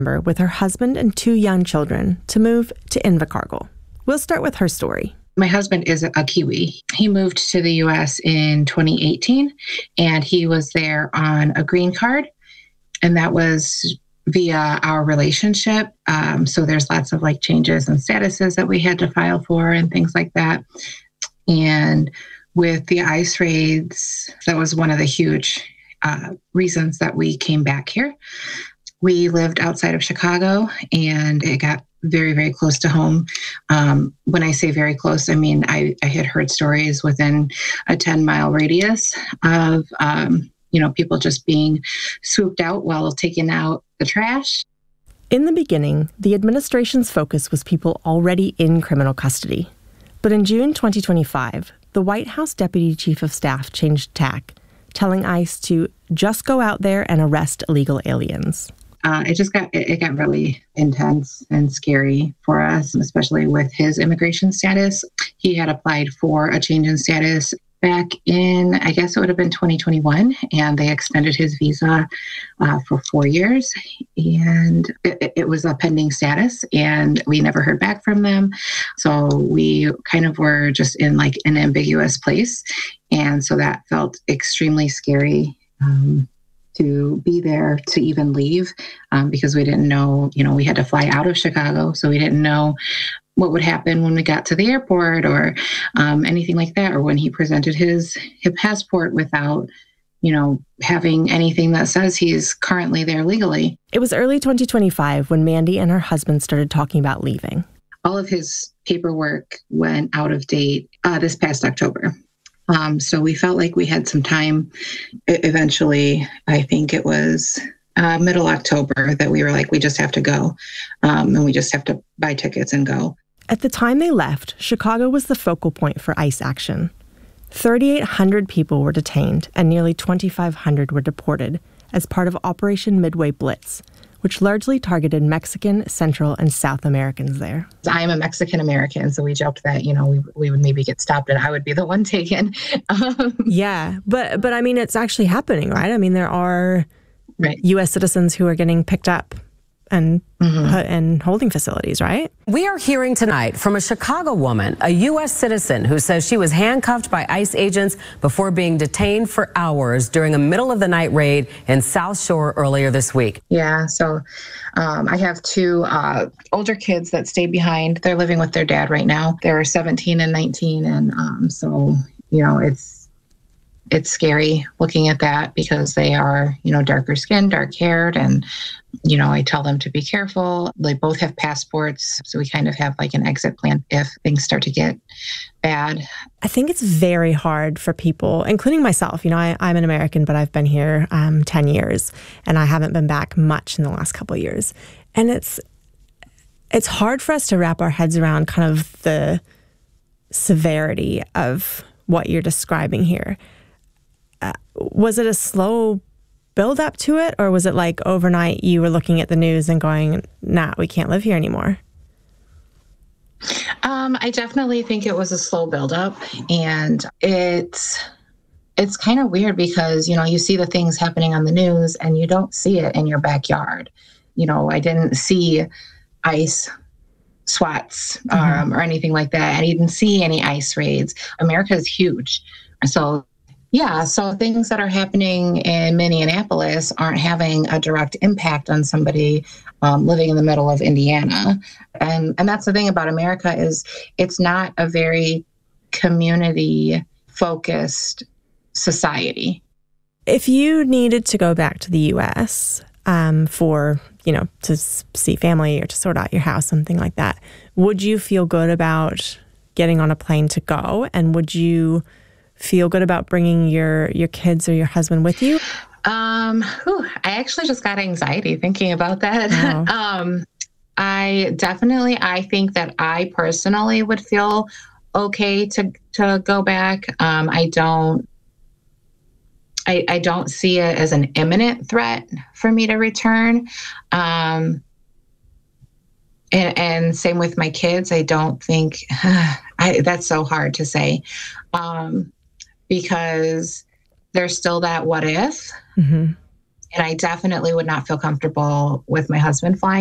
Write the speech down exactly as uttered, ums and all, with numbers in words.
with her husband and two young children to move to Invercargill. We'll start with her story. My husband is a Kiwi. He moved to the U S in twenty eighteen, and he was there on a green card, and that was via our relationship. Um, so there's lots of like changes and statuses that we had to file for and things like that. And with the ICE raids, that was one of the huge uh, reasons that we came back here. We lived outside of Chicago, and it got very, very close to home. Um, when I say very close, I mean, I, I had heard stories within a ten mile radius of, um, you know, people just being swooped out while taking out the trash. In the beginning, the administration's focus was people already in criminal custody. But in June twenty twenty-five, the White House Deputy Chief of Staff changed tack, telling ICE to just go out there and arrest illegal aliens. Uh, it just got it, it got really intense and scary for us, especially with his immigration status. He had applied for a change in status back in, I guess it would have been twenty twenty-one, and they extended his visa uh, for four years. And it, it was a pending status, and we never heard back from them. So we kind of were just in like an ambiguous place. And so that felt extremely scary. Um, to be there, to even leave, um, because we didn't know, you know, we had to fly out of Chicago, so we didn't know what would happen when we got to the airport or um, anything like that, or when he presented his, his passport without, you know, having anything that says he's currently there legally. It was early twenty twenty-five when Mandy and her husband started talking about leaving. All of his paperwork went out of date uh, this past October. Um, so we felt like we had some time. Eventually, I think it was uh, middle October that we were like, we just have to go. Um, and we just have to buy tickets and go. At the time they left, Chicago was the focal point for ICE action. thirty-eight hundred people were detained and nearly twenty-five hundred were deported as part of Operation Midway Blitz, which largely targeted Mexican, Central, and South Americans there. I'm a Mexican American, so we joked that, you know, we we would maybe get stopped and I would be the one taken. Um, yeah, but but I mean, it's actually happening, right? I mean, there are right. U S citizens who are getting picked up and mm-hmm. put in holding facilities, right? We are hearing tonight from a Chicago woman, a U S citizen, who says she was handcuffed by ICE agents before being detained for hours during a middle-of-the-night raid in South Shore earlier this week. Yeah, so um, I have two uh, older kids that stayed behind. They're living with their dad right now. They're seventeen and nineteen, and um, so, you know, it's it's scary looking at that because they are, you know, darker skinned, dark haired, and you know, I tell them to be careful. They both have passports, so we kind of have like an exit plan if things start to get bad. I think it's very hard for people, including myself. You know, I, I'm an American, but I've been here um, ten years, and I haven't been back much in the last couple of years. And it's it's hard for us to wrap our heads around kind of the severity of what you're describing here. Uh, was it a slow build up to it, or was it like overnight you were looking at the news and going, nah, we can't live here anymore? Um, I definitely think it was a slow build up, and it's it's kind of weird because, you know, you see the things happening on the news and you don't see it in your backyard. You know, I didn't see ICE SWATs um, mm-hmm. or anything like that. I didn't see any ICE raids. America is huge. So yeah, so things that are happening in Minneapolis aren't having a direct impact on somebody um, living in the middle of Indiana. And and that's the thing about America is it's not a very community-focused society. If you needed to go back to the U S um, for, you know, to see family or to sort out your house, something like that, would you feel good about getting on a plane to go? And would you feel good about bringing your your kids or your husband with you? Um, whew, I actually just got anxiety thinking about that. Wow. um, I definitely, I think that I personally would feel okay to to go back. Um, I don't, I, I don't see it as an imminent threat for me to return. Um, and, and same with my kids. I don't think I, that's so hard to say. Um, because there's still that what if. Mm-hmm. And I definitely would not feel comfortable with my husband flying.